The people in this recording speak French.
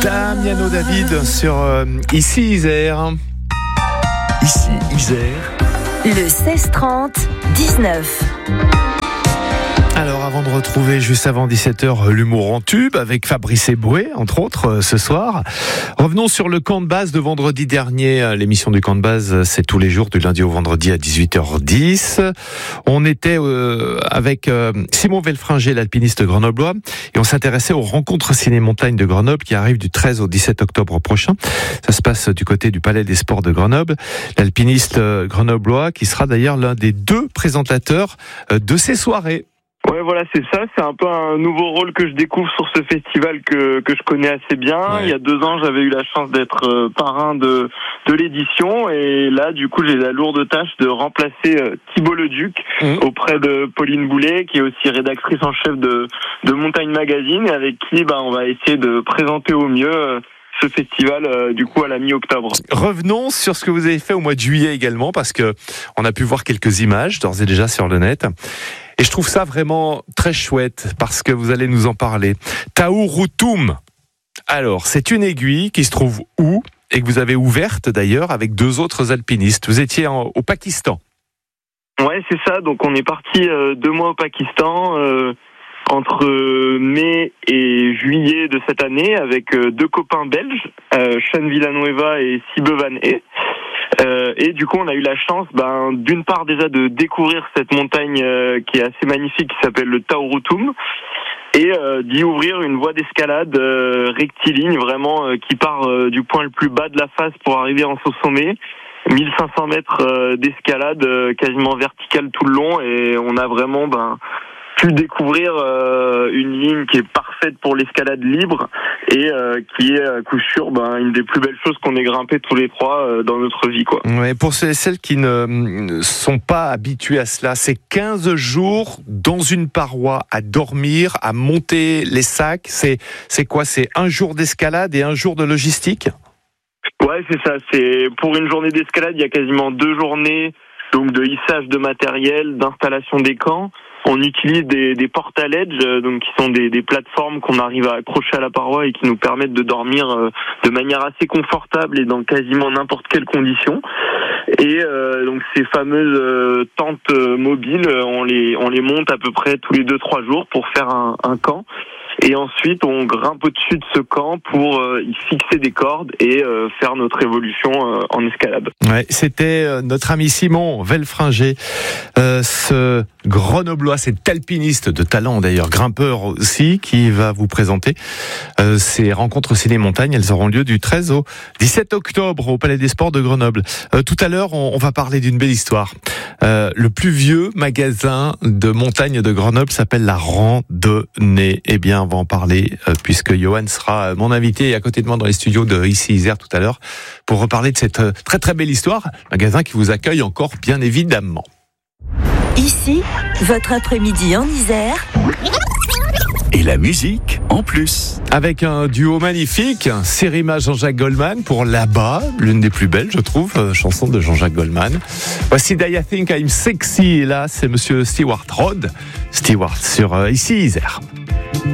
Damiano David sur Ici Isère. Ici Isère. Le 16-30, 19. Alors avant de retrouver juste avant 17h l'humour en tube avec Fabrice Eboué entre autres ce soir, revenons sur le camp de base de vendredi dernier. L'émission du camp de base, c'est tous les jours du lundi au vendredi à 18h10. On était avec Simon Velfringer, l'alpiniste grenoblois, et on s'intéressait aux rencontres ciné-montagne de Grenoble qui arrivent du 13 au 17 octobre prochain. Ça se passe du côté du Palais des Sports de Grenoble. L'alpiniste grenoblois qui sera d'ailleurs l'un des 2 présentateurs de ces soirées. Ouais, voilà, c'est ça. C'est un peu un nouveau rôle que je découvre sur ce festival que je connais assez bien. Ouais. Il y a 2 ans, j'avais eu la chance d'être parrain de l'édition, et là, du coup, j'ai la lourde tâche de remplacer Thibault Leduc auprès de Pauline Boulet, qui est aussi rédactrice en chef de Montagne Magazine, et avec qui, on va essayer de présenter au mieux ce festival du coup à la mi-octobre. Revenons sur ce que vous avez fait au mois de juillet également, parce que on a pu voir quelques images d'ores et déjà sur le net. Et je trouve ça vraiment très chouette parce que vous allez nous en parler. Taouroutoum. Alors, c'est une aiguille qui se trouve où et que vous avez ouverte d'ailleurs avec 2 autres alpinistes. Vous étiez au Pakistan. Ouais, c'est ça. Donc on est parti 2 mois au Pakistan entre mai et juillet de cette année avec 2 copains belges, Sean Villanueva et Sibe Van E. Et du coup, on a eu la chance, d'une part déjà de découvrir cette montagne qui est assez magnifique, qui s'appelle le Taouroutoum, et d'y ouvrir une voie d'escalade rectiligne, vraiment qui part du point le plus bas de la face pour arriver en son sommet. 1500 mètres d'escalade quasiment verticale tout le long, et on a vraiment pu découvrir une ligne qui est parfaite pour l'escalade libre et qui est à coup sûr une des plus belles choses qu'on ait grimpé tous les 3 dans notre vie, quoi. Ouais, pour ceux et celles qui ne sont pas habitués à cela, c'est 15 jours dans une paroi à dormir, à monter les sacs. C'est quoi? C'est 1 jour d'escalade et 1 jour de logistique? Ouais, c'est ça. C'est pour une journée d'escalade, il y a quasiment 2 journées donc de hissage de matériel, d'installation des camps. On utilise des portaledges, donc qui sont des plateformes qu'on arrive à accrocher à la paroi et qui nous permettent de dormir de manière assez confortable et dans quasiment n'importe quelle condition. Et donc ces fameuses tentes mobiles, on les monte à peu près tous les 2-3 jours pour faire un camp. Et ensuite, on grimpe au-dessus de ce camp pour y fixer des cordes et faire notre évolution en escalade. Ouais, c'était notre ami Simon Velfringer, ce grenoblois, cet alpiniste de talent d'ailleurs, grimpeur aussi, qui va vous présenter ces rencontres ciné-montagne. Elles auront lieu du 13 au 17 octobre au Palais des Sports de Grenoble. Tout à l'heure, on va parler d'une belle histoire. Le plus vieux magasin de montagne de Grenoble s'appelle La Randonnée. Eh bien, on va en parler puisque Johan sera mon invité à côté de moi dans les studios de Ici Isère tout à l'heure pour reparler de cette très très belle histoire. Magasin qui vous accueille encore bien évidemment. Ici, votre après-midi en Isère. Et la musique en plus. Avec un duo magnifique, Sérima Jean-Jacques Goldman pour Là-bas, l'une des plus belles, je trouve, chanson de Jean-Jacques Goldman. Voici Do You Think I'm Sexy, et là c'est monsieur Stewart Rhodes. Stewart sur Ici Isère.